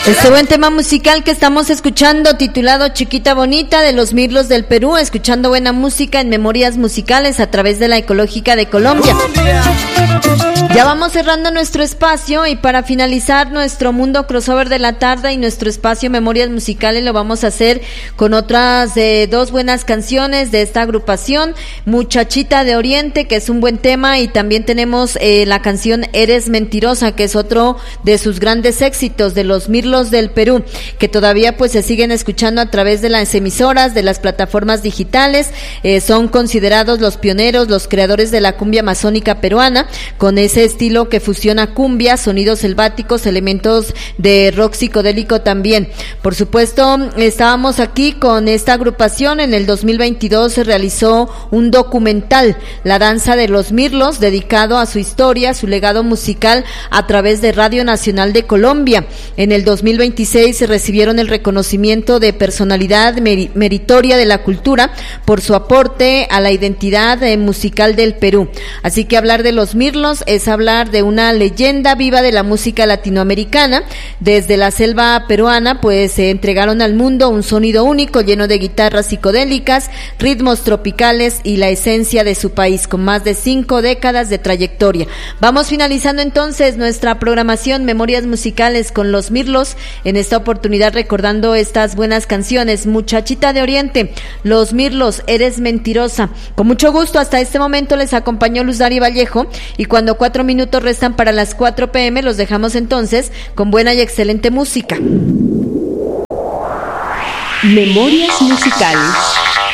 Este buen tema musical que estamos escuchando, titulado Chiquita Bonita, de los Mirlos del Perú, escuchando buena música en Memorias Musicales a través de la Ecológica de Colombia. Ya vamos cerrando nuestro espacio y para finalizar nuestro mundo crossover de la tarde y nuestro espacio Memorias Musicales lo vamos a hacer con otras dos buenas canciones de esta agrupación, Muchachita de Oriente, que es un buen tema, y también tenemos la canción Eres Mentirosa, que es otro de sus grandes éxitos de los Mirlos del Perú, que todavía pues se siguen escuchando a través de las emisoras, de las plataformas digitales. Son considerados los pioneros, los creadores de la cumbia amazónica peruana, con ese estilo que fusiona cumbia, sonidos selváticos, elementos de rock psicodélico también. Por supuesto, estábamos aquí con esta agrupación. En el 2022 se realizó un documental, La Danza de los Mirlos, dedicado a su historia, su legado musical a través de Radio Nacional de Colombia. En el 2026 se recibieron el reconocimiento de personalidad meritoria de la cultura por su aporte a la identidad musical del Perú. Así que hablar de los Mirlos es hablar de una leyenda viva de la música latinoamericana. Desde la selva peruana pues se entregaron al mundo un sonido único lleno de guitarras psicodélicas, ritmos tropicales y la esencia de su país, con más de 5 décadas de trayectoria. Vamos finalizando entonces nuestra programación Memorias Musicales con los Mirlos, en esta oportunidad recordando estas buenas canciones, Muchachita de Oriente, Los Mirlos, Eres Mentirosa. Con mucho gusto, hasta este momento les acompañó Luz Dari Vallejo, y cuando 4 minutos restan para las 4 p.m. los dejamos entonces con buena y excelente música. Memorias Musicales.